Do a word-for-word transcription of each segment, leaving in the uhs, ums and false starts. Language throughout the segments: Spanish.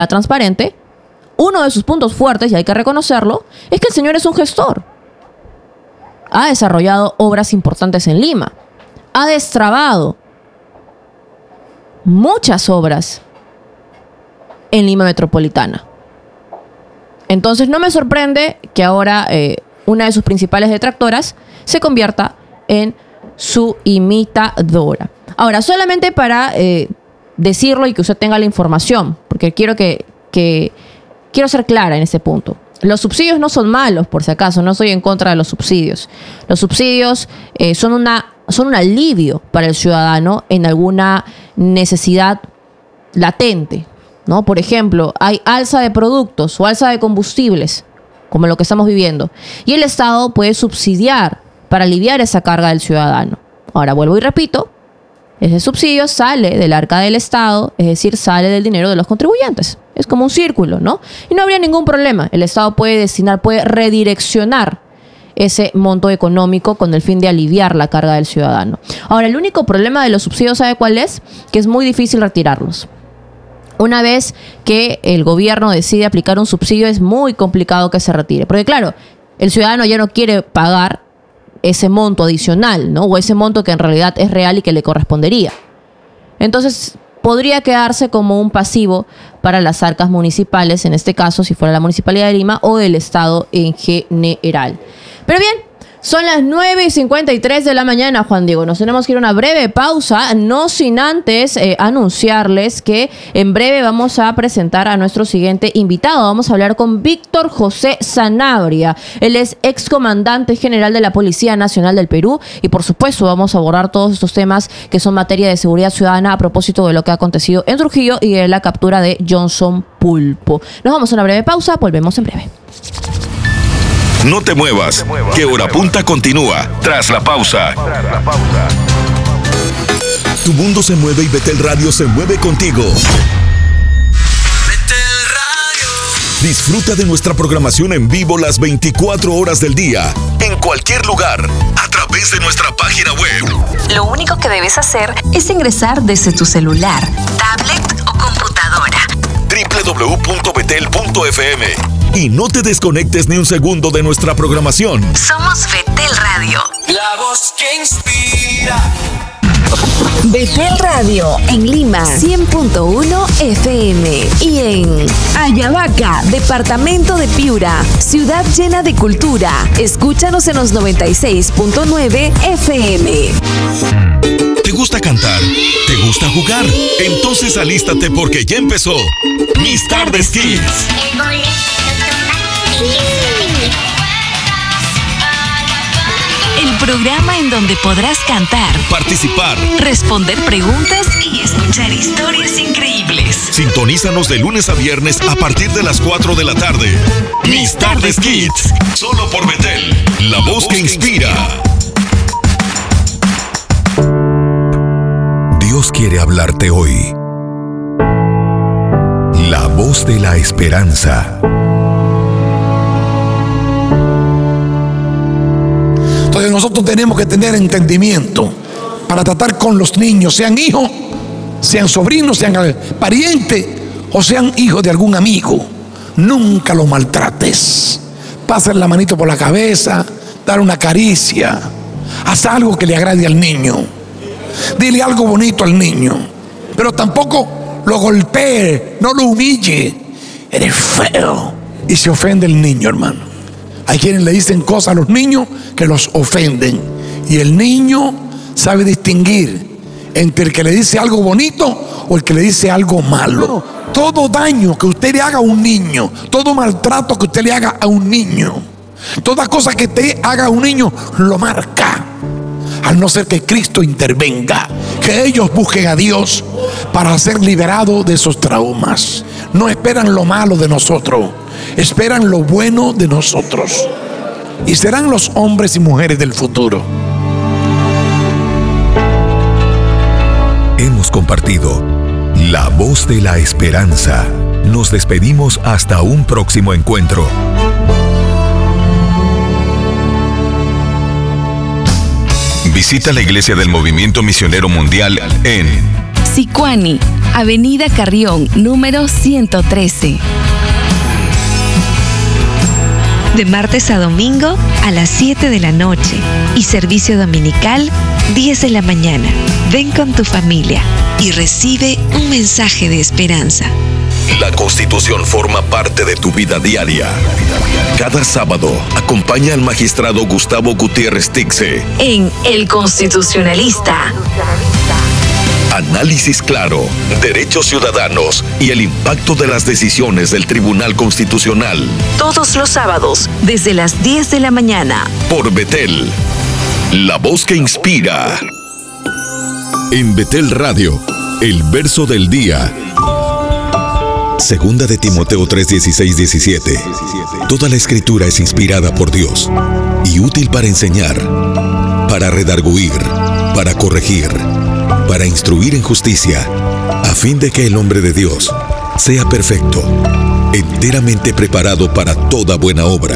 transparente, uno de sus puntos fuertes, y hay que reconocerlo, es que el señor es un gestor. Ha desarrollado obras importantes en Lima. Ha destrabado muchas obras en Lima metropolitana. Entonces no me sorprende que ahora eh, una de sus principales detractoras se convierta en su imitadora. Ahora, solamente para eh, decirlo y que usted tenga la información, porque quiero que, que quiero ser clara en este punto. Los subsidios no son malos, por si acaso, no estoy en contra de los subsidios. Los subsidios eh, son, una, son un alivio para el ciudadano en alguna necesidad latente, ¿no? Por ejemplo, hay alza de productos o alza de combustibles, como lo que estamos viviendo, y el Estado puede subsidiar para aliviar esa carga del ciudadano. Ahora, vuelvo y repito, ese subsidio sale del arca del Estado, es decir, sale del dinero de los contribuyentes. Es como un círculo, ¿no? Y no habría ningún problema. El Estado puede destinar, puede redireccionar ese monto económico con el fin de aliviar la carga del ciudadano. Ahora, el único problema de los subsidios, ¿sabe cuál es? Que es muy difícil retirarlos. Una vez que el gobierno decide aplicar un subsidio, es muy complicado que se retire. Porque claro, el ciudadano ya no quiere pagar ese monto adicional, ¿no? O ese monto que en realidad es real y que le correspondería. Entonces, podría quedarse como un pasivo para las arcas municipales, en este caso, si fuera la Municipalidad de Lima o del Estado en general. Pero bien, son las nueve y cincuenta y tres de la mañana, Juan Diego. Nos tenemos que ir a una breve pausa, no sin antes eh, anunciarles que en breve vamos a presentar a nuestro siguiente invitado. Vamos a hablar con Víctor José Sanabria. Él es excomandante general de la Policía Nacional del Perú y, por supuesto, vamos a abordar todos estos temas que son materia de seguridad ciudadana a propósito de lo que ha acontecido en Trujillo y de la captura de Johnson Pulpo. Nos vamos a una breve pausa, volvemos en breve. No te muevas, que Hora Punta continúa tras la pausa. Tu mundo se mueve y Betel Radio se mueve contigo. Betel Radio. Disfruta de nuestra programación en vivo las veinticuatro horas del día, en cualquier lugar, a través de nuestra página web. Lo único que debes hacer es ingresar desde tu celular, tablet o computadora. doble u doble u doble u punto betel punto efe eme. Y no te desconectes ni un segundo de nuestra programación. Somos Betel Radio. La voz que inspira. Betel Radio en Lima cien punto uno efe eme y en Ayabaca, departamento de Piura, ciudad llena de cultura. Escúchanos en los noventa y seis punto nueve efe eme. ¿Te gusta cantar? ¿Te gusta jugar? Entonces alístate porque ya empezó Mis Tardes Kids. El programa en donde podrás cantar, participar, responder preguntas y escuchar historias increíbles. Sintonízanos de lunes a viernes a partir de las cuatro de la tarde. Mis Tardes Kids, solo por Betel, la voz que inspira. Dios quiere hablarte hoy. La voz de la esperanza. Entonces nosotros tenemos que tener entendimiento para tratar con los niños, sean hijos, sean sobrinos, sean parientes o sean hijos de algún amigo. Nunca lo maltrates. Pásale la manito por la cabeza, dar una caricia, haz algo que le agrade al niño. Dile algo bonito al niño, pero tampoco lo golpee, no lo humille. Eres feo. Y se ofende el niño, hermano. Hay quienes le dicen cosas a los niños que los ofenden. Y el niño sabe distinguir entre el que le dice algo bonito o el que le dice algo malo. Todo daño que usted le haga a un niño, todo maltrato que usted le haga a un niño, toda cosa que te haga a un niño lo marca. Al no ser que Cristo intervenga, que ellos busquen a Dios para ser liberados de esos traumas. No esperan lo malo de nosotros, esperan lo bueno de nosotros. Y serán los hombres y mujeres del futuro. Hemos compartido La Voz de la Esperanza. Nos despedimos hasta un próximo encuentro. Visita la Iglesia del Movimiento Misionero Mundial en Sicuani, Avenida Carrión, número ciento trece. De martes a domingo a las siete de la noche y servicio dominical diez de la mañana. Ven con tu familia y recibe un mensaje de esperanza. La Constitución forma parte de tu vida diaria. Cada sábado, acompaña al magistrado Gustavo Gutiérrez Tixe en El Constitucionalista. Análisis claro, derechos ciudadanos y el impacto de las decisiones del Tribunal Constitucional. Todos los sábados, desde las diez de la mañana. Por Betel, la voz que inspira. En Betel Radio, el verso del día. Segunda de Timoteo tres, dieciséis, diecisiete. Toda la escritura es inspirada por Dios y útil para enseñar, para redarguir, para corregir, para instruir en justicia, a fin de que el hombre de Dios sea perfecto, enteramente preparado para toda buena obra.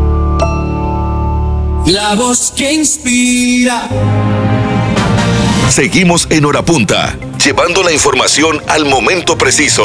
La voz que inspira. Seguimos en Hora Punta, llevando la información al momento preciso.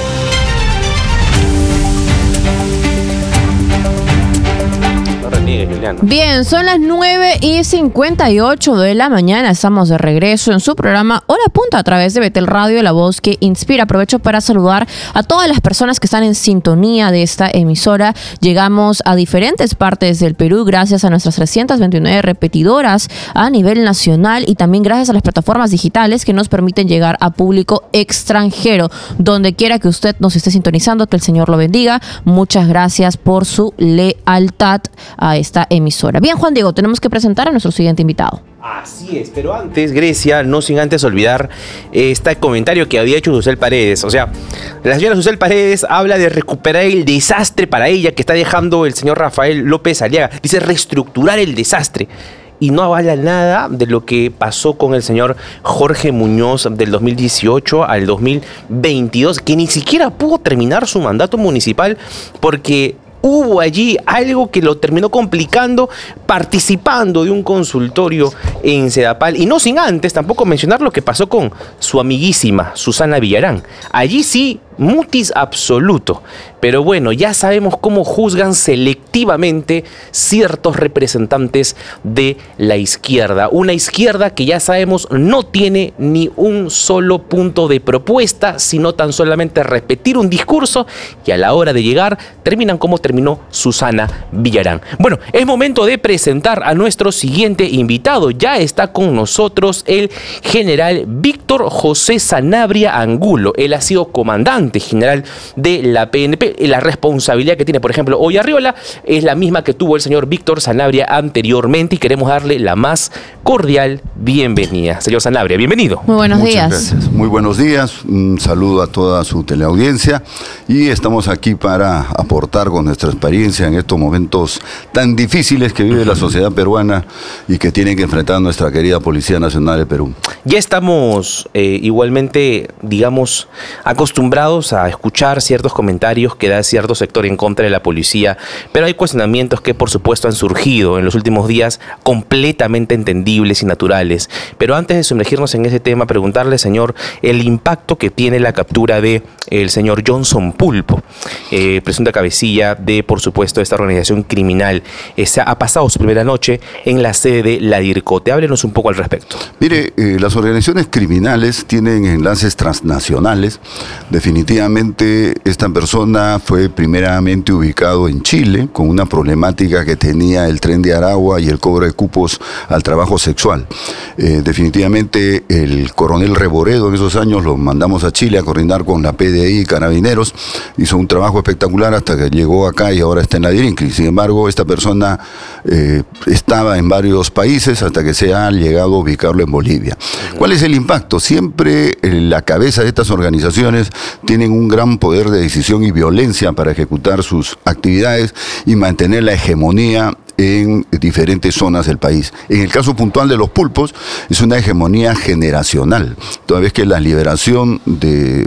Bien, son las nueve y cincuenta y ocho de la mañana. Estamos de regreso en su programa Hora Punta a través de Betel Radio, la voz que inspira. Aprovecho para saludar a todas las personas que están en sintonía de esta emisora. Llegamos a diferentes partes del Perú gracias a nuestras trescientas veintinueve repetidoras a nivel nacional y también gracias a las plataformas digitales que nos permiten llegar a público extranjero. Donde quiera que usted nos esté sintonizando, que el Señor lo bendiga. Muchas gracias por su lealtad a esta emisora. Bien, Juan Diego, tenemos que presentar a nuestro siguiente invitado. Así es, pero antes, Grecia, no sin antes olvidar este comentario que había hecho Susel Paredes. O sea, la señora Susel Paredes habla de recuperar el desastre para ella que está dejando el señor Rafael López Aliaga. Dice reestructurar el desastre. Y no avala nada de lo que pasó con el señor Jorge Muñoz del dos mil dieciocho al dos mil veintidós, que ni siquiera pudo terminar su mandato municipal porque hubo allí algo que lo terminó complicando participando de un consultorio en Sedapal. Y no sin antes tampoco mencionar lo que pasó con su amiguísima Susana Villarán. Allí sí, mutis absoluto. Pero bueno, ya sabemos cómo juzgan selectivamente ciertos representantes de la izquierda. Una izquierda que ya sabemos no tiene ni un solo punto de propuesta, sino tan solamente repetir un discurso y a la hora de llegar terminan como terminó Susana Villarán. Bueno, es momento de presentar a nuestro siguiente invitado. Ya está con nosotros el general Víctor José Sanabria Angulo. Él ha sido comandante general de la P N P. La responsabilidad que tiene, por ejemplo, hoy Arriola es la misma que tuvo el señor Víctor Sanabria anteriormente y queremos darle la más cordial bienvenida. Señor Sanabria, bienvenido. Muy buenos Muchas días. Gracias. Muy buenos días. Un saludo a toda su teleaudiencia y estamos aquí para aportar con nuestra experiencia en estos momentos tan difíciles que vive la sociedad peruana y que tiene que enfrentar nuestra querida Policía Nacional de Perú. Ya estamos eh, igualmente, digamos, acostumbrados a escuchar ciertos comentarios que da cierto sector en contra de la policía, pero hay cuestionamientos que por supuesto han surgido en los últimos días completamente entendibles y naturales. Pero antes de sumergirnos en ese tema, preguntarle, señor, el impacto que tiene la captura de el señor Johnson Pulpo, eh, presunta cabecilla de, por supuesto, esta organización criminal. Esa ha pasado su primera noche en la sede de la DIRCOTE. Háblenos un poco al respecto. Mire, eh, las organizaciones criminales tienen enlaces transnacionales. Definitivamente esta persona fue primeramente ubicado en Chile con una problemática que tenía el Tren de Aragua y el cobro de cupos al trabajo sexual. Eh, definitivamente el coronel Reboredo en esos años lo mandamos a Chile a coordinar con la P D I y Carabineros. Hizo un trabajo espectacular hasta que llegó acá y ahora está en la DIRINCRI. Sin embargo, esta persona eh, estaba en varios países hasta que se ha llegado a ubicarlo en Bolivia. ¿Cuál es el impacto? Siempre eh, la cabeza de estas organizaciones tienen un gran poder de decisión y violencia para ejecutar sus actividades y mantener la hegemonía en diferentes zonas del país. En el caso puntual de los pulpos, es una hegemonía generacional, toda vez que la liberación de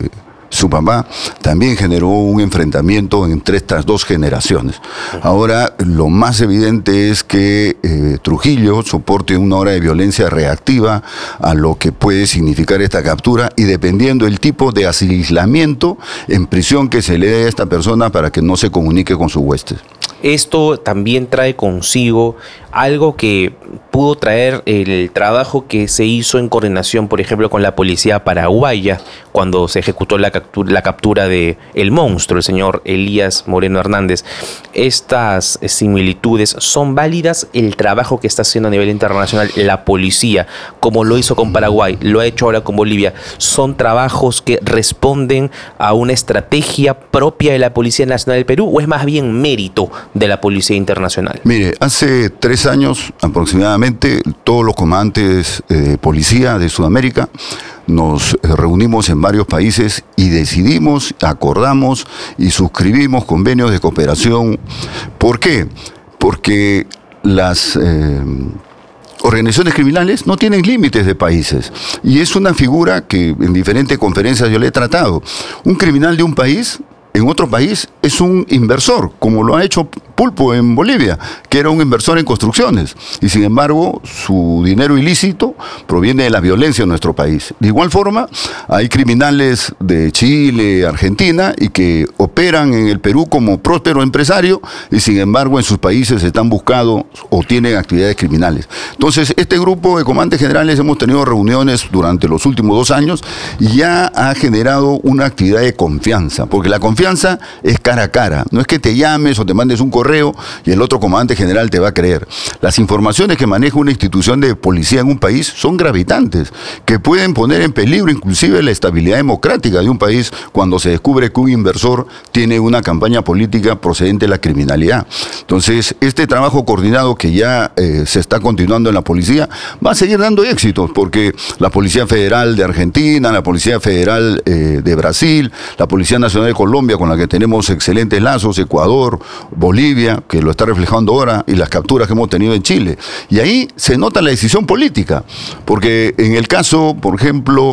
su papá, también generó un enfrentamiento entre estas dos generaciones. Ahora, lo más evidente es que eh, Trujillo soporte una hora de violencia reactiva a lo que puede significar esta captura y dependiendo del tipo de aislamiento en prisión que se le dé a esta persona para que no se comunique con sus huestes. Esto también trae consigo algo que pudo traer el trabajo que se hizo en coordinación, por ejemplo, con la policía paraguaya, cuando se ejecutó la captura, la captura de el monstruo, el señor Elías Moreno Hernández. Estas similitudes son válidas. El trabajo que está haciendo a nivel internacional la policía, como lo hizo con Paraguay, lo ha hecho ahora con Bolivia, son trabajos que responden a una estrategia propia de la Policía Nacional del Perú, o es más bien mérito de la Policía Internacional. Mire, hace tres años aproximadamente todos los comandantes de policía de Sudamérica nos reunimos en varios países y decidimos, acordamos y suscribimos convenios de cooperación. ¿Por qué? Porque las eh, organizaciones criminales no tienen límites de países y es una figura que en diferentes conferencias yo le he tratado. Un criminal de un país en otro país es un inversor, como lo ha hecho Pulpo en Bolivia, que era un inversor en construcciones, y sin embargo su dinero ilícito proviene de la violencia en nuestro país. De igual forma, hay criminales de Chile, Argentina, y que operan en el Perú como próspero empresario, y sin embargo en sus países están buscados o tienen actividades criminales. Entonces, este grupo de comandantes generales hemos tenido reuniones durante los últimos dos años, y ya ha generado una actividad de confianza, porque la confianza es cara a cara, no es que te llames o te mandes un correo y el otro comandante general te va a creer. Las informaciones que maneja una institución de policía en un país son gravitantes, que pueden poner en peligro inclusive la estabilidad democrática de un país cuando se descubre que un inversor tiene una campaña política procedente de la criminalidad. Entonces, este trabajo coordinado que ya eh, se está continuando en la policía va a seguir dando éxitos, porque la Policía Federal de Argentina, la Policía Federal eh, de Brasil, la Policía Nacional de Colombia, con la que tenemos excelentes lazos, Ecuador, Bolivia, que lo está reflejando ahora, y las capturas que hemos tenido en Chile. Y ahí se nota la decisión política, porque en el caso, por ejemplo,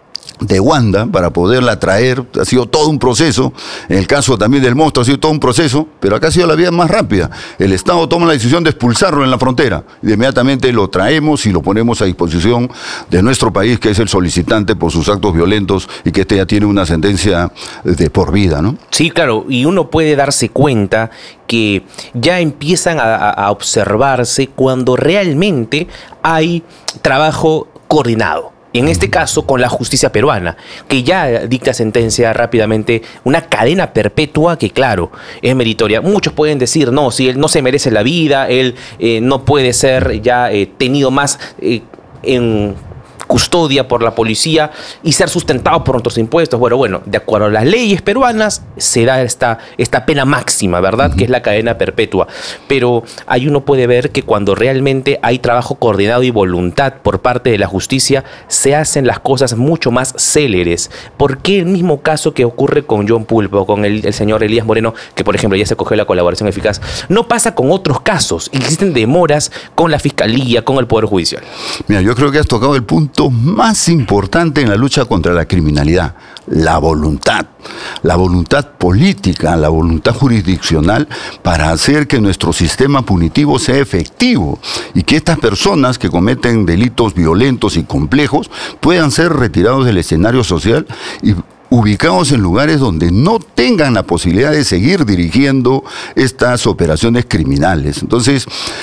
de Wanda, para poderla traer, ha sido todo un proceso. En el caso también del monstruo ha sido todo un proceso, pero acá ha sido la vía más rápida. El Estado toma la decisión de expulsarlo en la frontera, y inmediatamente lo traemos y lo ponemos a disposición de nuestro país, que es el solicitante por sus actos violentos, y que este ya tiene una sentencia de por vida, ¿no? Sí, claro, y uno puede darse cuenta que ya empiezan a, a observarse cuando realmente hay trabajo coordinado. En este caso, con la justicia peruana, que ya dicta sentencia rápidamente, una cadena perpetua que, claro, es meritoria. Muchos pueden decir, no, si él no se merece la vida, él eh, no puede ser ya eh, tenido más eh, en custodia por la policía y ser sustentado por nuestros impuestos. Bueno, bueno, de acuerdo a las leyes peruanas se da esta, esta pena máxima, ¿verdad? Uh-huh. Que es la cadena perpetua. Pero ahí uno puede ver que cuando realmente hay trabajo coordinado y voluntad por parte de la justicia, se hacen las cosas mucho más céleres. ¿Por qué el mismo caso que ocurre con John Pulpo, con el, el señor Elías Moreno, que por ejemplo ya se cogió la colaboración eficaz, no pasa con otros casos? Existen demoras con la Fiscalía, con el Poder Judicial. Mira, yo creo que has tocado el punto más importante en la lucha contra la criminalidad: la voluntad, la voluntad política, la voluntad jurisdiccional para hacer que nuestro sistema punitivo sea efectivo y que estas personas que cometen delitos violentos y complejos puedan ser retirados del escenario social y ubicados en lugares donde no tengan la posibilidad de seguir dirigiendo estas operaciones criminales. Entonces,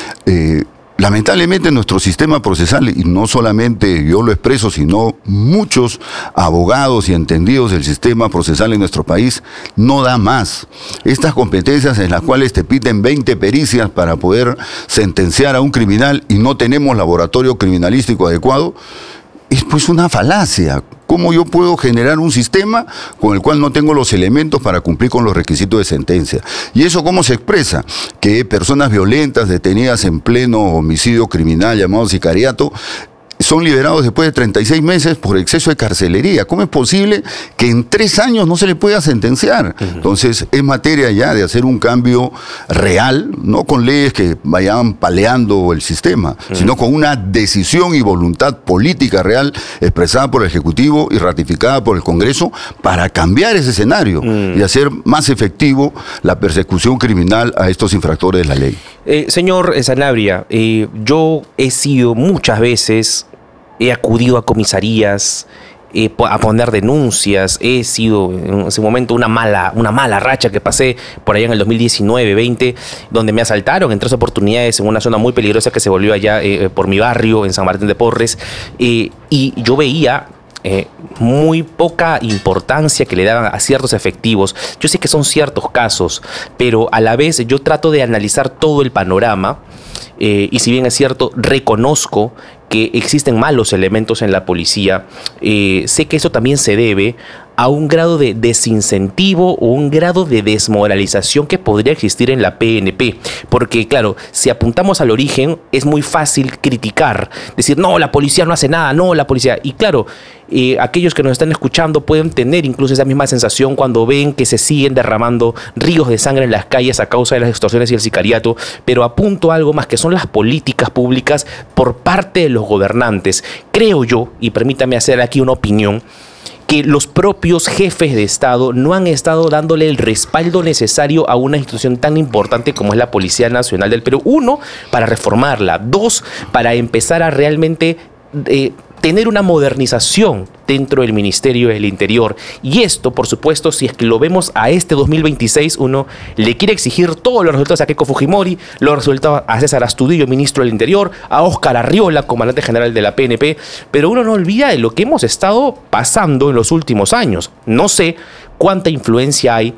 eh, lamentablemente nuestro sistema procesal, y no solamente yo lo expreso, sino muchos abogados y entendidos del sistema procesal en nuestro país, no da más. Estas competencias en las cuales te piden veinte pericias para poder sentenciar a un criminal y no tenemos laboratorio criminalístico adecuado, es pues una falacia. ¿Cómo yo puedo generar un sistema con el cual no tengo los elementos para cumplir con los requisitos de sentencia? ¿Y eso cómo se expresa? Que personas violentas detenidas en pleno homicidio criminal llamado sicariato son liberados después de treinta y seis meses por exceso de carcelería. ¿Cómo es posible que en tres años no se le pueda sentenciar? Uh-huh. Entonces, es materia ya de hacer un cambio real, no con leyes que vayan paleando el sistema, uh-huh. sino con una decisión y voluntad política real expresada por el Ejecutivo y ratificada por el Congreso para cambiar ese escenario uh-huh. y hacer más efectivo la persecución criminal a estos infractores de la ley. Eh, señor Sanabria, eh, yo he sido muchas veces, he acudido a comisarías, eh, a poner denuncias, he sido en ese momento una mala, una mala racha que pasé por allá en el dos mil diecinueve veinte, donde me asaltaron en tres oportunidades en una zona muy peligrosa que se volvió allá eh, por mi barrio, en San Martín de Porres, eh, y yo veía Eh, muy poca importancia que le daban a ciertos efectivos. Yo sé que son ciertos casos, pero a la vez yo trato de analizar todo el panorama eh, y si bien es cierto, reconozco que existen malos elementos en la policía, eh, sé que eso también se debe a un grado de desincentivo o un grado de desmoralización que podría existir en la P N P. Porque, claro, si apuntamos al origen, es muy fácil criticar, decir, no, la policía no hace nada, no, la policía... Y claro, eh, aquellos que nos están escuchando pueden tener incluso esa misma sensación cuando ven que se siguen derramando ríos de sangre en las calles a causa de las extorsiones y el sicariato, pero apunto a algo más, que son las políticas públicas por parte de los gobernantes. Creo yo, y permítame hacer aquí una opinión, que los propios jefes de Estado no han estado dándole el respaldo necesario a una institución tan importante como es la Policía Nacional del Perú. Uno, para reformarla. Dos, para empezar a realmente eh, tener una modernización dentro del Ministerio del Interior. Y esto, por supuesto, si es que lo vemos a este dos mil veintiséis, uno le quiere exigir todos los resultados a Keiko Fujimori, los resultados a César Astudillo, ministro del Interior, a Óscar Arriola, comandante general de la P N P, pero uno no olvida de lo que hemos estado pasando en los últimos años. No sé cuánta influencia hay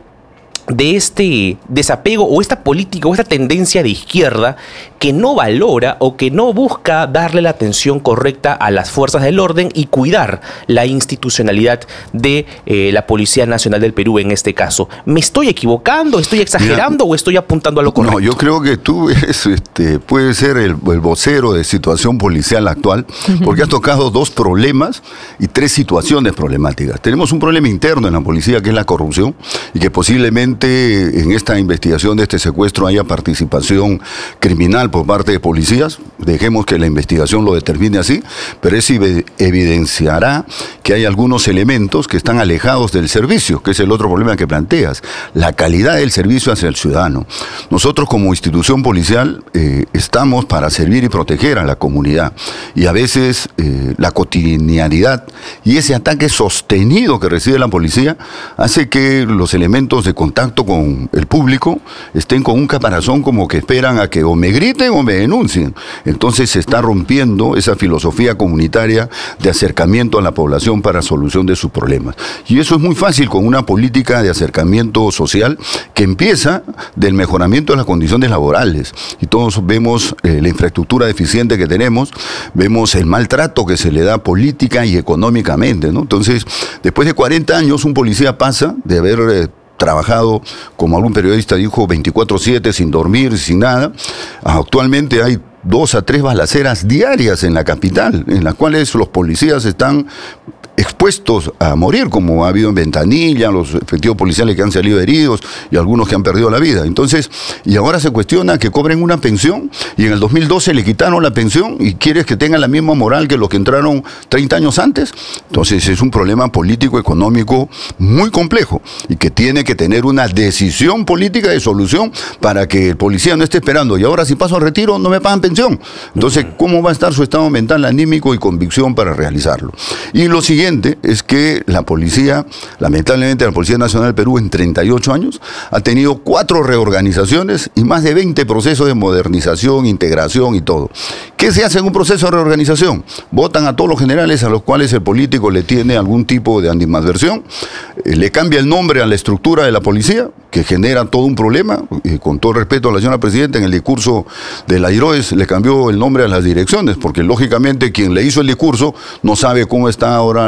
de este desapego o esta política o esta tendencia de izquierda que no valora o que no busca darle la atención correcta a las fuerzas del orden y cuidar la institucionalidad de eh, la Policía Nacional del Perú en este caso. ¿Me estoy equivocando? ¿Estoy exagerando? Mira, o estoy apuntando a lo correcto? No, yo creo que tú eres, este, puedes ser el, el vocero de situación policial actual, porque has tocado dos problemas y tres situaciones problemáticas. Tenemos un problema interno en la policía, que es la corrupción, y que posiblemente en esta investigación de este secuestro haya participación criminal por parte de policías. Dejemos que la investigación lo determine así, pero eso evidenciará que hay algunos elementos que están alejados del servicio, que es el otro problema que planteas, la calidad del servicio hacia el ciudadano. Nosotros como institución policial eh, estamos para servir y proteger a la comunidad, y a veces eh, la cotidianidad y ese ataque sostenido que recibe la policía hace que los elementos de contacto con el público estén con un caparazón como que esperan a que o me griten o me denuncien. Entonces se está rompiendo esa filosofía comunitaria de acercamiento a la población para solución de sus problemas. Y eso es muy fácil con una política de acercamiento social que empieza del mejoramiento de las condiciones laborales. Y todos vemos eh, la infraestructura deficiente que tenemos, vemos el maltrato que se le da política y económicamente, ¿no? Entonces, después de cuarenta años, un policía pasa de haber eh, trabajado, como algún periodista dijo, veinticuatro siete, sin dormir, sin nada. Actualmente hay dos a tres balaceras diarias en la capital, en las cuales los policías están expuestos a morir, como ha habido en Ventanilla, los efectivos policiales que han salido heridos y algunos que han perdido la vida. Entonces, y ahora se cuestiona que cobren una pensión, y en el dos mil doce le quitaron la pensión y quieres que tengan la misma moral que los que entraron treinta años antes. Entonces es un problema político, económico muy complejo, y que tiene que tener una decisión política de solución para que el policía no esté esperando, y ahora si paso al retiro no me pagan pensión. Entonces, ¿cómo va a estar su estado mental, anímico y convicción para realizarlo? Y lo siguiente es que la policía, lamentablemente la Policía Nacional del Perú en treinta y ocho años ha tenido cuatro reorganizaciones y más de veinte procesos de modernización, integración y todo. ¿Qué se hace en un proceso de reorganización? Votan a todos los generales a los cuales el político le tiene algún tipo de animadversión, eh, le cambia el nombre a la estructura de la policía, que genera todo un problema. Eh, con todo el respeto a la señora presidenta, en el discurso de la IROES le cambió el nombre a las direcciones, porque lógicamente quien le hizo el discurso no sabe cómo está ahora la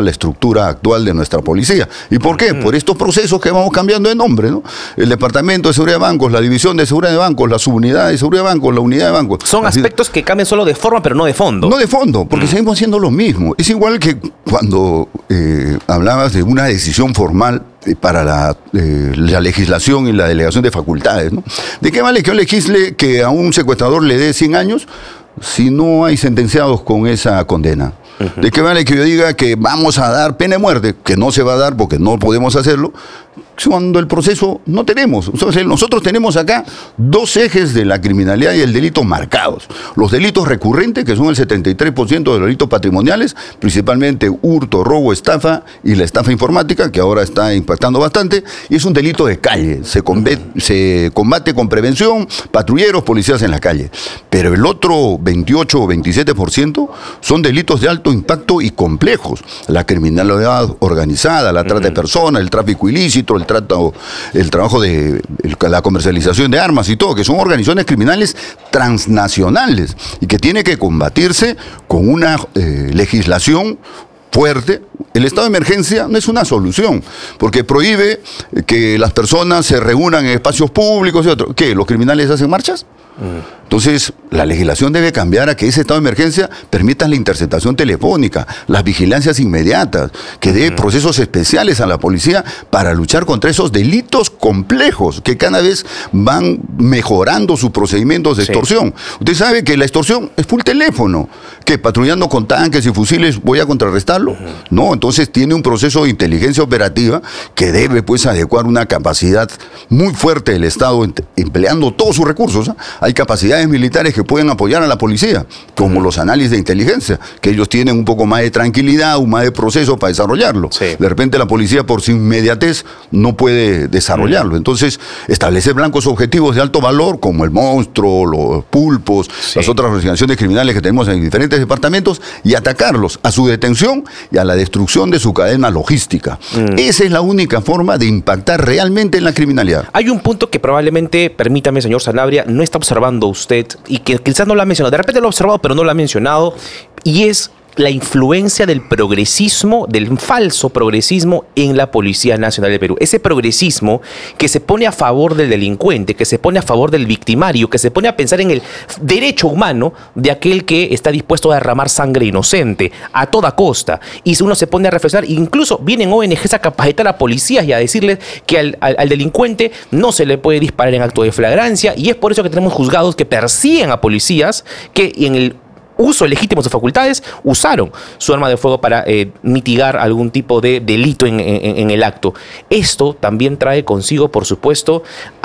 la estructura actual de nuestra policía. ¿Y por qué? Por estos procesos que vamos cambiando de nombre, ¿no? El Departamento de Seguridad de Bancos, la División de Seguridad de Bancos, la Subunidad de Seguridad de Bancos, la Unidad de Bancos. Son Así, aspectos que cambian solo de forma, pero no de fondo. No de fondo, porque mm. seguimos haciendo lo mismo. Es igual que cuando eh, hablabas de una decisión formal para la, eh, la legislación y la delegación de facultades, ¿no? ¿De qué vale que yo legisle que a un secuestrador le dé cien años si no hay sentenciados con esa condena? Uh-huh. ¿De qué vale que yo diga que vamos a dar pena de muerte? Que no se va a dar porque no podemos hacerlo, cuando el proceso no tenemos. O sea, nosotros tenemos acá dos ejes de la criminalidad y el delito marcados. Los delitos recurrentes, que son el setenta y tres por ciento de los delitos patrimoniales, principalmente hurto, robo, estafa y la estafa informática, que ahora está impactando bastante, y es un delito de calle. Se combate, se combate con prevención, patrulleros, policías en la calle. Pero el otro veintiocho o veintisiete por ciento son delitos de alto impacto y complejos. La criminalidad organizada, la trata de personas, el tráfico ilícito, el trato, el trabajo de el, la comercialización de armas y todo, que son organizaciones criminales transnacionales y que tiene que combatirse con una eh, legislación fuerte. El estado de emergencia no es una solución, porque prohíbe que las personas se reúnan en espacios públicos y otros. ¿Qué? ¿Los criminales hacen marchas? Mm. Entonces, la legislación debe cambiar a que ese estado de emergencia permita la interceptación telefónica, las vigilancias inmediatas, que dé procesos especiales a la policía para luchar contra esos delitos complejos que cada vez van mejorando sus procedimientos de extorsión. Sí. Usted sabe que la extorsión es full teléfono, que patrullando con tanques y fusiles voy a contrarrestarlo. Uh-huh. No, entonces tiene un proceso de inteligencia operativa que debe pues adecuar una capacidad muy fuerte del Estado empleando todos sus recursos. ¿eh? Hay capacidades militares que pueden apoyar a la policía, como los análisis de inteligencia, que ellos tienen un poco más de tranquilidad, un más de proceso para desarrollarlo. Sí. De repente la policía por su inmediatez no puede desarrollarlo. Entonces, establecer blancos objetivos de alto valor, como el monstruo, los pulpos, sí. las otras organizaciones criminales que tenemos en diferentes departamentos, y atacarlos a su detención y a la destrucción de su cadena logística. Mm. Esa es la única forma de impactar realmente en la criminalidad. Hay un punto que probablemente, permítame, señor Sanabria, no está observando usted y que quizás no lo ha mencionado. De repente lo ha observado, pero no lo ha mencionado, y es la influencia del progresismo, del falso progresismo en la Policía Nacional del Perú. Ese progresismo que se pone a favor del delincuente, que se pone a favor del victimario, que se pone a pensar en el derecho humano de aquel que está dispuesto a derramar sangre inocente a toda costa. Y si uno se pone a reflexionar, incluso vienen O N Ges a capacitar a policías y a decirles que al, al, al delincuente no se le puede disparar en acto de flagrancia, y es por eso que tenemos juzgados que persiguen a policías que en el uso legítimo de sus facultades, usaron su arma de fuego para eh, mitigar algún tipo de delito en, en, en el acto. Esto también trae consigo, por supuesto,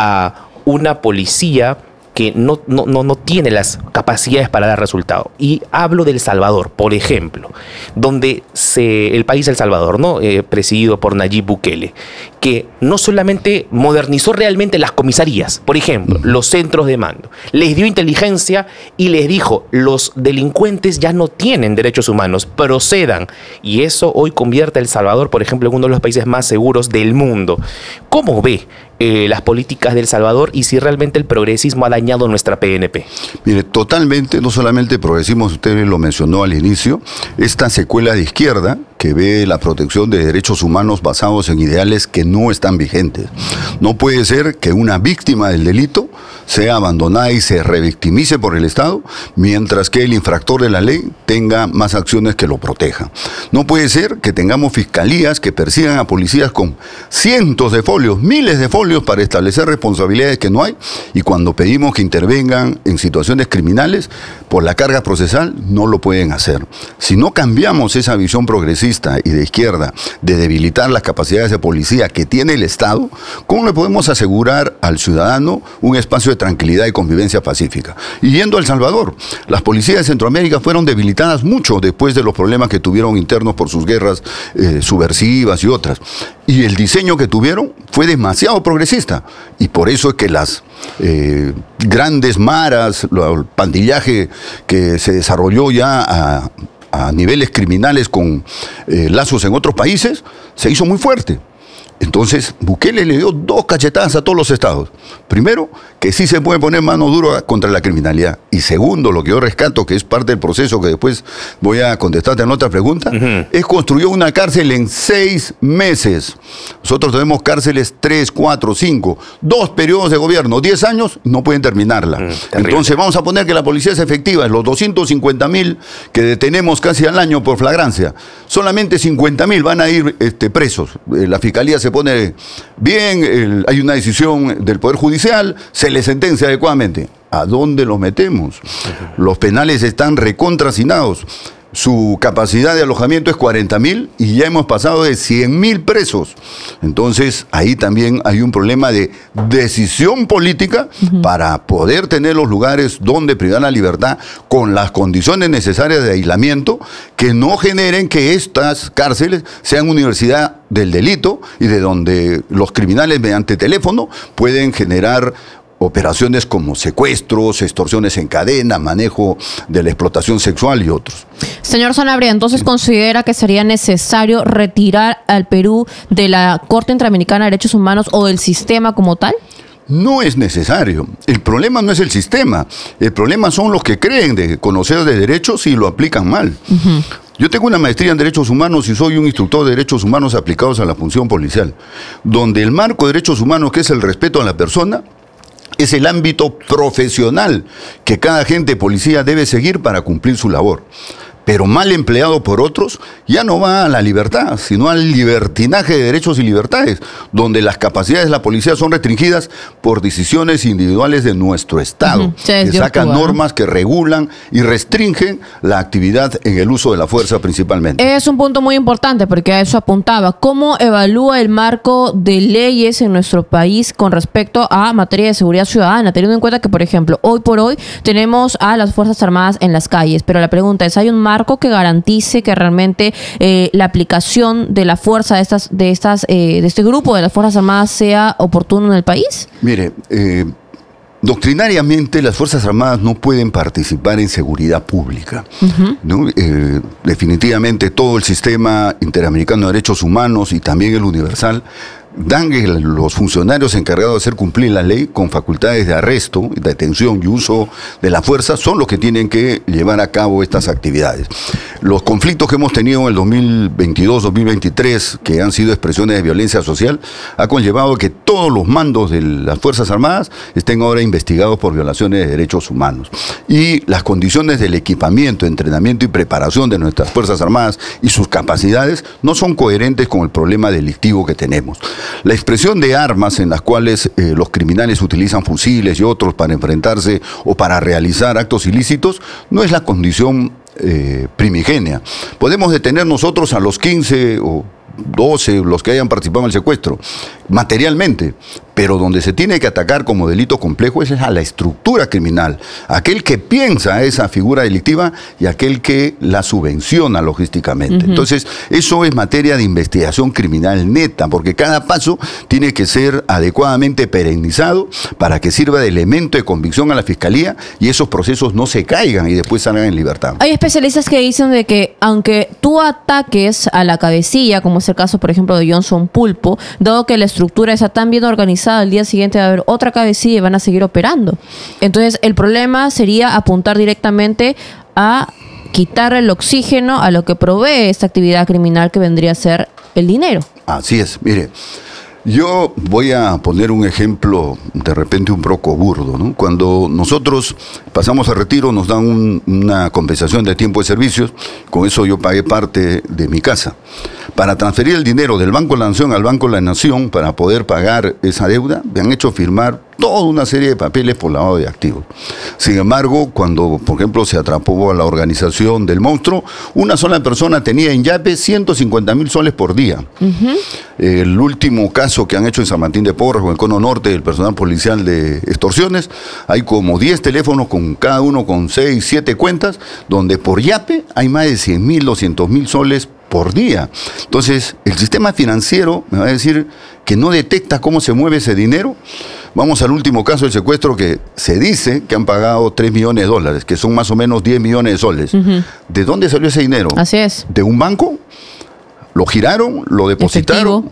a una policía que no, no, no, no tiene las capacidades para dar resultado. Y hablo del Salvador, por ejemplo, donde se, el país El Salvador, ¿no? Eh, presidido por Nayib Bukele, que no solamente modernizó realmente las comisarías, por ejemplo, los centros de mando, les dio inteligencia y les dijo, los delincuentes ya no tienen derechos humanos, procedan. Y eso hoy convierte a El Salvador, por ejemplo, en uno de los países más seguros del mundo. ¿Cómo ve eh, las políticas de El Salvador y si realmente el progresismo ha dañado nuestra P N P? Mire, totalmente, no solamente el progresismo, usted lo mencionó al inicio, esta secuela de izquierda que ve la protección de derechos humanos basados en ideales que no están vigentes. No puede ser que una víctima del delito sea abandonada y se revictimice por el Estado, mientras que el infractor de la ley tenga más acciones que lo protejan. No puede ser que tengamos fiscalías que persigan a policías con cientos de folios, miles de folios para establecer responsabilidades que no hay, y cuando pedimos que intervengan en situaciones criminales por la carga procesal, no lo pueden hacer. Si no cambiamos esa visión progresista y de izquierda de debilitar las capacidades de policía que tiene el Estado, ¿cómo le podemos asegurar al ciudadano un espacio de tranquilidad y convivencia pacífica? Y yendo a El Salvador, las policías de Centroamérica fueron debilitadas mucho después de los problemas que tuvieron internos por sus guerras eh, subversivas y otras. Y el diseño que tuvieron fue demasiado progresista. Y por eso es que las eh, grandes maras, el pandillaje que se desarrolló ya a... a niveles criminales con eh, lazos en otros países, se hizo muy fuerte. Entonces, Bukele le dio dos cachetadas a todos los estados. Primero, que sí se puede poner mano dura contra la criminalidad. Y segundo, lo que yo rescato, que es parte del proceso que después voy a contestarte en otra pregunta, uh-huh. es construyó una cárcel en seis meses. Nosotros tenemos cárceles tres, cuatro, cinco, dos periodos de gobierno, diez años, no pueden terminarla. Uh, Entonces vamos a poner que la policía es efectiva. Los doscientos cincuenta mil que detenemos casi al año por flagrancia, solamente cincuenta mil van a ir este, presos. La fiscalía se pone bien, el, hay una decisión del Poder Judicial, se le sentencia adecuadamente. ¿A dónde los metemos? Los penales están recontracinados. Su capacidad de alojamiento es cuarenta mil y ya hemos pasado de cien mil presos. Entonces, ahí también hay un problema de decisión política uh-huh. para poder tener los lugares donde privar la libertad con las condiciones necesarias de aislamiento que no generen que estas cárceles sean universidad del delito y de donde los criminales mediante teléfono pueden generar operaciones como secuestros, extorsiones en cadena, manejo de la explotación sexual y otros. Señor Sanabria, entonces sí. ¿considera que sería necesario retirar al Perú de la Corte Interamericana de Derechos Humanos o del sistema como tal? No es necesario. El problema no es el sistema. El problema son los que creen de conocer de derechos y lo aplican mal. Uh-huh. Yo tengo una maestría en Derechos Humanos y soy un instructor de Derechos Humanos aplicados a la función policial, donde el marco de Derechos Humanos, que es el respeto a la persona, es el ámbito profesional que cada agente de policía debe seguir para cumplir su labor. Pero mal empleado por otros, ya no va a la libertad, sino al libertinaje de derechos y libertades, donde las capacidades de la policía son restringidas por decisiones individuales de nuestro Estado, uh-huh. que sacan normas que regulan y restringen la actividad en el uso de la fuerza principalmente. Es un punto muy importante porque a eso apuntaba. ¿Cómo evalúa el marco de leyes en nuestro país con respecto a materia de seguridad ciudadana? Teniendo en cuenta que, por ejemplo, hoy por hoy tenemos a las Fuerzas Armadas en las calles, pero la pregunta es, ¿hay un marco marco que garantice que realmente eh, la aplicación de la fuerza de estas de estas eh, de este grupo de las Fuerzas Armadas sea oportuno en el país? Mire, eh, doctrinariamente las Fuerzas Armadas no pueden participar en seguridad pública. Uh-huh. ¿no? Eh, definitivamente todo el sistema interamericano de derechos humanos y también el universal dan los funcionarios encargados de hacer cumplir la ley con facultades de arresto, detención y uso de la fuerza son los que tienen que llevar a cabo estas actividades. Los conflictos que hemos tenido en el dos mil veintidós dos mil veintitrés, que han sido expresiones de violencia social, ha conllevado que todos los mandos de las Fuerzas Armadas estén ahora investigados por violaciones de derechos humanos. Y las condiciones del equipamiento, entrenamiento y preparación de nuestras Fuerzas Armadas y sus capacidades no son coherentes con el problema delictivo que tenemos. La expresión de armas en las cuales eh, los criminales utilizan fusiles y otros para enfrentarse o para realizar actos ilícitos no es la condición eh, primigenia. Podemos detener nosotros a los quince o doce, los que hayan participado en el secuestro, materialmente, pero donde se tiene que atacar como delito complejo es a la estructura criminal, aquel que piensa esa figura delictiva y aquel que la subvenciona logísticamente. Uh-huh. Entonces, eso es materia de investigación criminal neta, porque cada paso tiene que ser adecuadamente perennizado para que sirva de elemento de convicción a la Fiscalía y esos procesos no se caigan y después salgan en libertad. Hay especialistas que dicen de que aunque tú ataques a la cabecilla, como es el caso, por ejemplo, de Johnson Pulpo, dado que la estructura está tan bien organizada, al día siguiente va a haber otra cabecilla y van a seguir operando. Entonces, el problema sería apuntar directamente a quitar el oxígeno a lo que provee esta actividad criminal que vendría a ser el dinero. Así es, mire. Yo voy a poner un ejemplo de repente un poco burdo, ¿no? Cuando nosotros pasamos a retiro nos dan un, una compensación de tiempo de servicios, con eso yo pagué parte de mi casa. Para transferir el dinero del Banco de la Nación al Banco de la Nación para poder pagar esa deuda, me han hecho firmar toda una serie de papeles por lavado de activos. Sin embargo, cuando, por ejemplo, se atrapó a la organización del monstruo, una sola persona tenía en Yape ciento cincuenta mil soles por día. Uh-huh. El último caso que han hecho en San Martín de Porres, con el Cono Norte, el personal policial de extorsiones, hay como diez teléfonos con cada uno con seis, siete cuentas, donde por Yape hay más de cien mil, doscientos mil soles por día. Entonces, el sistema financiero me va a decir que no detecta cómo se mueve ese dinero. Vamos al último caso del secuestro, que se dice que han pagado tres millones de dólares, que son más o menos diez millones de soles. Uh-huh. ¿De dónde salió ese dinero? Así es. ¿De un banco? ¿Lo giraron? ¿Lo depositaron? Efectivo.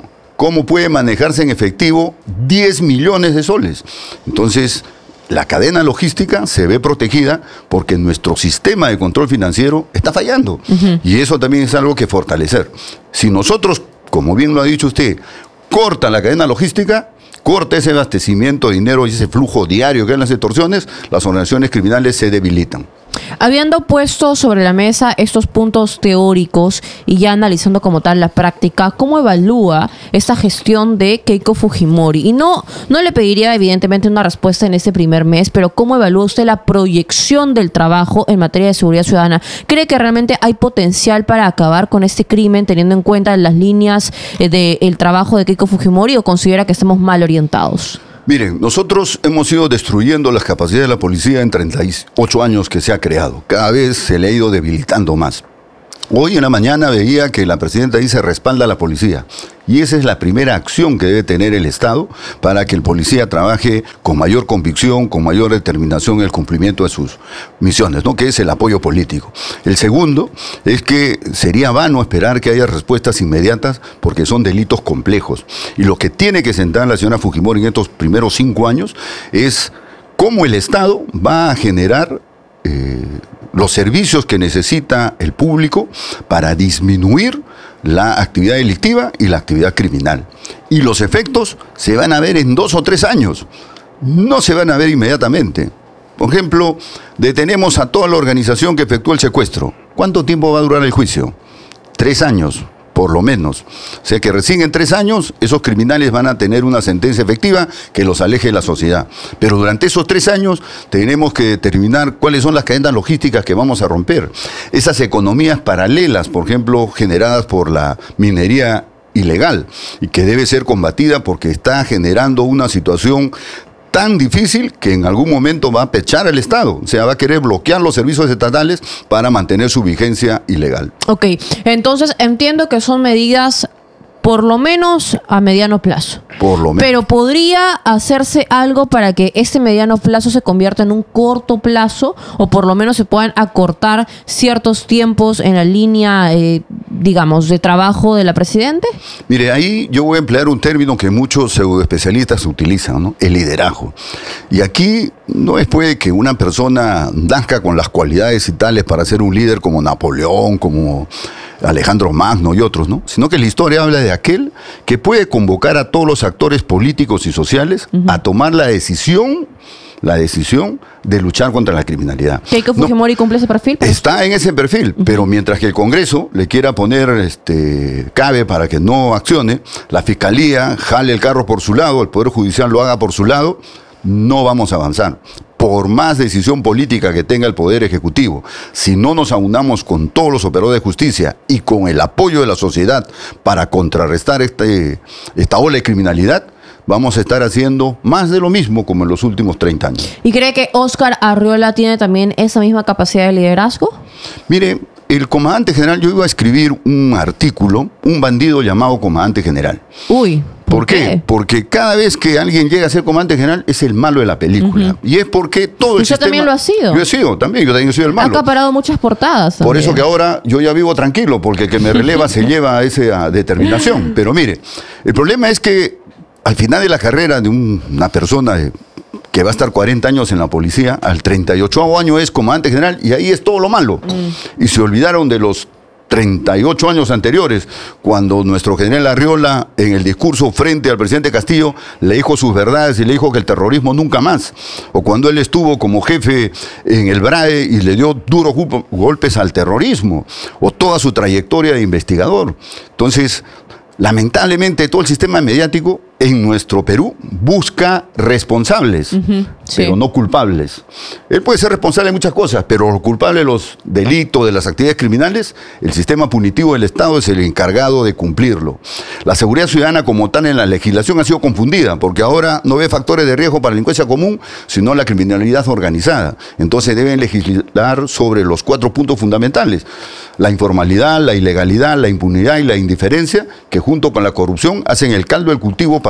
cómo puede manejarse en efectivo diez millones de soles. Entonces, la cadena logística se ve protegida porque nuestro sistema de control financiero está fallando. Uh-huh. Y eso también es algo que fortalecer. Si nosotros, como bien lo ha dicho usted, corta la cadena logística, corta ese abastecimiento de dinero y ese flujo diario que hay en las extorsiones, las organizaciones criminales se debilitan. Habiendo puesto sobre la mesa estos puntos teóricos y ya analizando como tal la práctica, ¿cómo evalúa esta gestión de Keiko Fujimori? Y no, no le pediría evidentemente una respuesta en este primer mes, pero ¿cómo evalúa usted la proyección del trabajo en materia de seguridad ciudadana? ¿Cree que realmente hay potencial para acabar con este crimen teniendo en cuenta las líneas del trabajo de Keiko Fujimori o considera que estamos mal orientados? Miren, nosotros hemos ido destruyendo las capacidades de la policía en treinta y ocho años que se ha creado. Cada vez se le ha ido debilitando más. Hoy en la mañana veía que la presidenta dice respalda a la policía. Y esa es la primera acción que debe tener el Estado para que el policía trabaje con mayor convicción, con mayor determinación en el cumplimiento de sus misiones, ¿no? Que es el apoyo político. El segundo es que sería vano esperar que haya respuestas inmediatas porque son delitos complejos. Y lo que tiene que sentar la señora Fujimori en estos primeros cinco años es cómo el Estado va a generar eh, los servicios que necesita el público para disminuir la actividad delictiva y la actividad criminal. Y los efectos se van a ver en dos o tres años, no se van a ver inmediatamente. Por ejemplo, detenemos a toda la organización que efectuó el secuestro. ¿Cuánto tiempo va a durar el juicio? Tres años, por lo menos. O sea que recién en tres años esos criminales van a tener una sentencia efectiva que los aleje de la sociedad. Pero durante esos tres años tenemos que determinar cuáles son las cadenas logísticas que vamos a romper. Esas economías paralelas, por ejemplo, generadas por la minería ilegal y que debe ser combatida porque está generando una situación tan difícil que en algún momento va a pechar al Estado. O sea, va a querer bloquear los servicios estatales para mantener su vigencia ilegal. Ok, entonces entiendo que son medidas por lo menos a mediano plazo. Por lo menos. Pero ¿podría hacerse algo para que este mediano plazo se convierta en un corto plazo o por lo menos se puedan acortar ciertos tiempos en la línea, eh, digamos, de trabajo de la Presidente? Mire, ahí yo voy a emplear un término que muchos pseudoespecialistas utilizan, ¿no? El liderazgo. Y aquí no es pues que una persona nazca con las cualidades y tales para ser un líder como Napoleón, como Alejandro Magno y otros, ¿no? Sino que la historia habla de aquel que puede convocar a todos los actores políticos y sociales uh-huh. a tomar la decisión, la decisión de luchar contra la criminalidad. ¿Keiko Fujimori no, cumple ese perfil? Está en ese perfil, uh-huh. pero mientras que el Congreso le quiera poner este cabe para que no accione, la Fiscalía jale el carro por su lado, el Poder Judicial lo haga por su lado, no vamos a avanzar. Por más decisión política que tenga el Poder Ejecutivo, si no nos aunamos con todos los operadores de justicia y con el apoyo de la sociedad para contrarrestar este, esta ola de criminalidad, vamos a estar haciendo más de lo mismo como en los últimos treinta años. ¿Y cree que Óscar Arriola tiene también esa misma capacidad de liderazgo? Mire, el comandante general, yo iba a escribir un artículo, un bandido llamado comandante general. Uy. ¿Por qué? ¿Qué? Porque cada vez que alguien llega a ser comandante general es el malo de la película. Uh-huh. Y es porque todo el ¿Usted sistema... también lo ha sido? Yo he sido, también, yo también he sido el malo. Ha acaparado muchas portadas también. Por eso que ahora yo ya vivo tranquilo, porque el que me releva se lleva a esa determinación. Pero mire, el problema es que al final de la carrera de un, una persona de, que va a estar cuarenta años en la policía, al treinta y ocho año es comandante general y ahí es todo lo malo. Mm. Y se olvidaron de los treinta y ocho años anteriores, cuando nuestro general Arriola, en el discurso frente al presidente Castillo, le dijo sus verdades y le dijo que el terrorismo nunca más. O cuando él estuvo como jefe en el BRAE y le dio duros golpes al terrorismo. O toda su trayectoria de investigador. Entonces, lamentablemente, todo el sistema mediático en nuestro Perú busca responsables, uh-huh, sí. pero no culpables. Él puede ser responsable de muchas cosas, pero los culpables de los delitos, de las actividades criminales, el sistema punitivo del Estado es el encargado de cumplirlo. La seguridad ciudadana como tal en la legislación ha sido confundida, porque ahora no ve factores de riesgo para la delincuencia común, sino la criminalidad organizada. Entonces deben legislar sobre los cuatro puntos fundamentales: la informalidad, la ilegalidad, la impunidad y la indiferencia, que junto con la corrupción hacen el caldo del cultivo para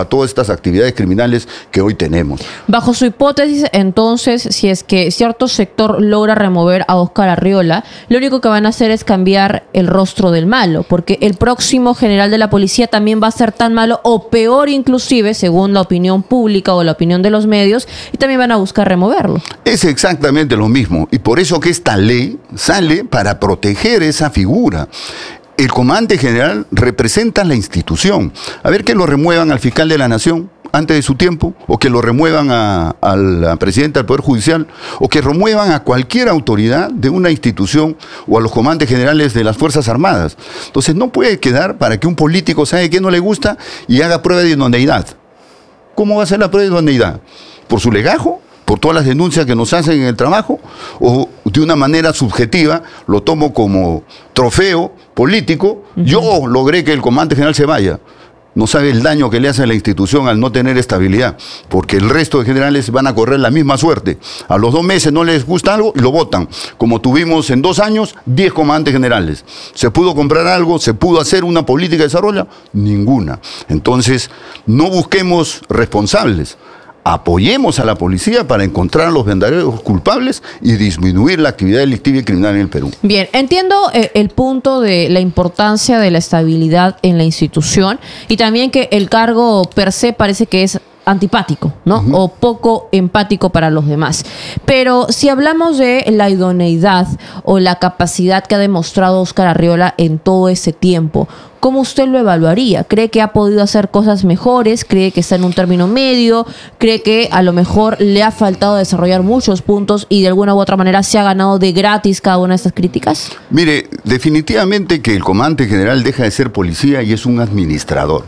a todas estas actividades criminales que hoy tenemos. Bajo su hipótesis, entonces, si es que cierto sector logra remover a Óscar Arriola, lo único que van a hacer es cambiar el rostro del malo, porque el próximo general de la policía también va a ser tan malo o peor inclusive, según la opinión pública o la opinión de los medios, y también van a buscar removerlo. Es exactamente lo mismo, y por eso que esta ley sale para proteger esa figura. El comandante general representa la institución. A ver que lo remuevan al fiscal de la nación antes de su tiempo, o que lo remuevan a, a la presidenta del Poder Judicial, o que remuevan a cualquier autoridad de una institución o a los comandantes generales de las Fuerzas Armadas. Entonces no puede quedar para que un político sabe que no le gusta y haga prueba de idoneidad. ¿Cómo va a ser la prueba de idoneidad? ¿Por su legajo? ¿Por todas las denuncias que nos hacen en el trabajo? ¿O de una manera subjetiva lo tomo como trofeo político? Uh-huh. Yo logré que el comandante general se vaya. No sabe el daño que le hace a la institución al no tener estabilidad, porque el resto de generales van a correr la misma suerte. A los dos meses no les gusta algo y lo votan. Como tuvimos en dos años, diez comandantes generales. ¿Se pudo comprar algo? ¿Se pudo hacer una política de desarrollo? Ninguna. Entonces, no busquemos responsables. Apoyemos a la policía para encontrar a los verdaderos culpables y disminuir la actividad delictiva y criminal en el Perú. Bien, entiendo eh, el punto de la importancia de la estabilidad en la institución y también que el cargo per se parece que es antipático, ¿no? Uh-huh. O poco empático para los demás. Pero si hablamos de la idoneidad o la capacidad que ha demostrado Óscar Arriola en todo ese tiempo, ¿cómo usted lo evaluaría? ¿Cree que ha podido hacer cosas mejores? ¿Cree que está en un término medio? ¿Cree que a lo mejor le ha faltado desarrollar muchos puntos y de alguna u otra manera se ha ganado de gratis cada una de estas críticas? Mire, definitivamente que el comandante general deja de ser policía y es un administrador.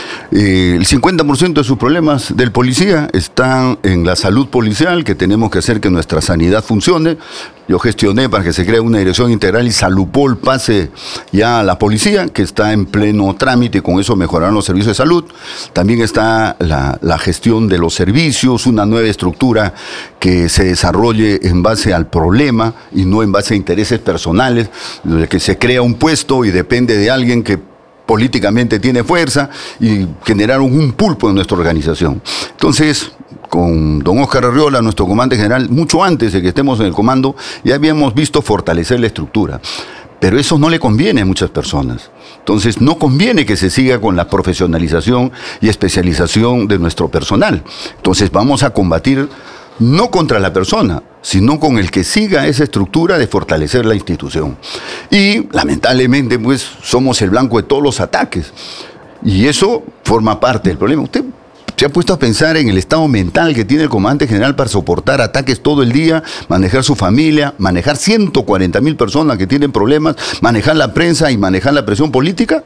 Eh, el cincuenta por ciento de sus problemas del policía están en la salud policial, que tenemos que hacer que nuestra sanidad funcione. Yo gestioné para que se cree una dirección integral y Salupol pase ya a la policía, que está en pleno trámite, y con eso mejorarán los servicios de salud. También está la, la gestión de los servicios, una nueva estructura que se desarrolle en base al problema y no en base a intereses personales, de que se crea un puesto y depende de alguien que políticamente tiene fuerza, y generaron un pulpo en nuestra organización. Entonces, con don Óscar Arriola, nuestro comandante general, mucho antes de que estemos en el comando, ya habíamos visto fortalecer la estructura. Pero eso no le conviene a muchas personas. Entonces, no conviene que se siga con la profesionalización y especialización de nuestro personal. Entonces, vamos a combatir no contra la persona, sino con el que siga esa estructura de fortalecer la institución. Y, lamentablemente, pues, somos el blanco de todos los ataques. Y eso forma parte del problema. Usted se ha puesto a pensar en el estado mental que tiene el comandante general para soportar ataques todo el día, manejar su familia, manejar ciento cuarenta mil personas que tienen problemas, manejar la prensa y manejar la presión política.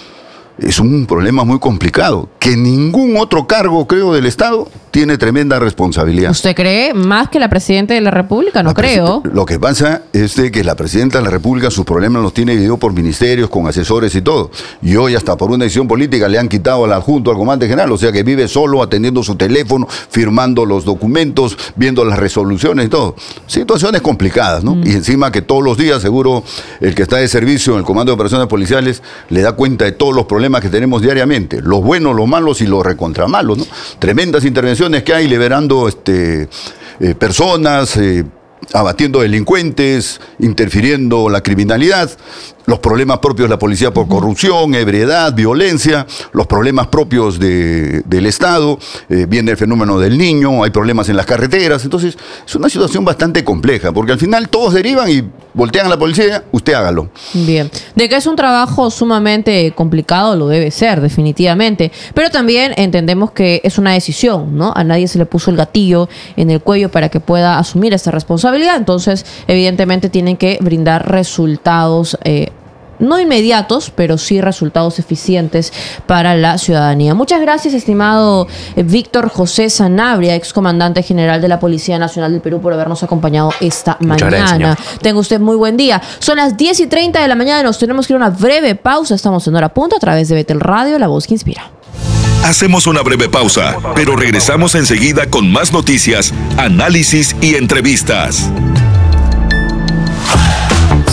Es un problema muy complicado, que ningún otro cargo, creo, del Estado tiene tremenda responsabilidad. ¿Usted cree más que la Presidenta de la República? No creo. Lo que pasa es de que la Presidenta de la República sus problemas los tiene divididos por ministerios, con asesores y todo. Y hoy hasta por una decisión política le han quitado al adjunto al comandante general, o sea que vive solo atendiendo su teléfono, firmando los documentos, viendo las resoluciones y todo. Situaciones complicadas, ¿no? Mm. Y encima que todos los días seguro el que está de servicio en el Comando de Operaciones Policiales le da cuenta de todos los problemas que tenemos diariamente, los buenos, los malos y los recontramalos, ¿no? Tremendas intervenciones que hay liberando este, eh, personas, eh, abatiendo delincuentes, interfiriendo la criminalidad, los problemas propios de la policía por corrupción, ebriedad, violencia, los problemas propios de, del Estado, eh, viene el fenómeno del niño, hay problemas en las carreteras. Entonces es una situación bastante compleja, porque al final todos derivan y voltean a la policía, usted hágalo. Bien, de que es un trabajo sumamente complicado, lo debe ser, definitivamente, pero también entendemos que es una decisión, ¿no? A nadie se le puso el gatillo en el cuello para que pueda asumir esta responsabilidad, entonces evidentemente tienen que brindar resultados eh, no inmediatos, pero sí resultados eficientes para la ciudadanía. Muchas gracias, estimado eh, Víctor José Sanabria, excomandante general de la Policía Nacional del Perú, por habernos acompañado esta Muchas mañana. Gracias, Tenga usted muy buen día. Son las diez y treinta de la mañana, nos tenemos que ir a una breve pausa. Estamos en Hora Punto a través de Betel Radio, la voz que inspira. Hacemos una breve pausa, pero regresamos enseguida con más noticias, análisis y entrevistas.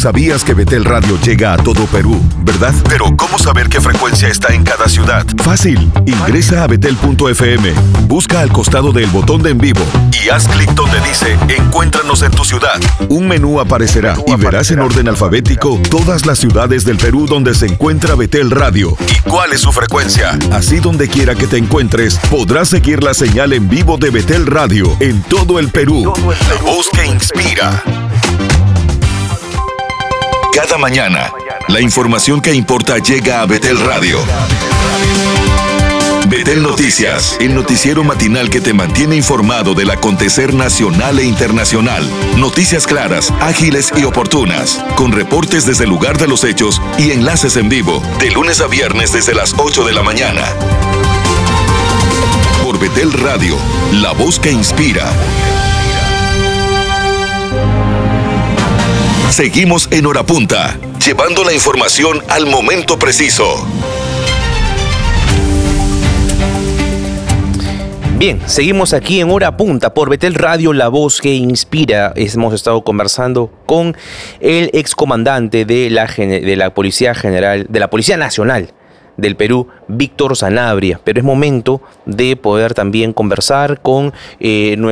Sabías que Betel Radio llega a todo Perú, ¿verdad? Pero ¿cómo saber qué frecuencia está en cada ciudad? Fácil, ingresa a betel punto efe eme, busca al costado del botón de en vivo y haz clic donde dice Encuéntranos en tu ciudad. Un menú aparecerá y verás en orden alfabético todas las ciudades del Perú donde se encuentra Betel Radio y cuál es su frecuencia. Así donde quiera que te encuentres, podrás seguir la señal en vivo de Betel Radio en todo el Perú. La voz que inspira. Cada mañana, la información que importa llega a Betel Radio. Betel Noticias, el noticiero matinal que te mantiene informado del acontecer nacional e internacional. Noticias claras, ágiles y oportunas, con reportes desde el lugar de los hechos y enlaces en vivo, de lunes a viernes desde las ocho de la mañana. Por Betel Radio, la voz que inspira. Seguimos en Hora Punta, llevando la información al momento preciso. Bien, seguimos aquí en Hora Punta por Betel Radio, la voz que inspira. Hemos estado conversando con el excomandante de la, de la Policía General, de la Policía Nacional del Perú, Víctor Sanabria. Pero es momento de poder también conversar con eh, nuestro